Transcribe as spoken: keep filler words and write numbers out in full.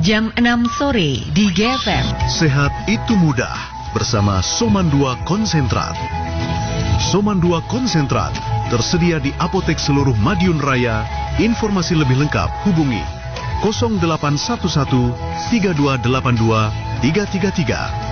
jam enam sore di G F M. Sehat itu mudah bersama Soman dua Konsentrat. Soman dua Konsentrat tersedia di apotek seluruh Madiun Raya. Informasi lebih lengkap hubungi nol delapan satu satu tiga dua delapan dua tiga tiga tiga.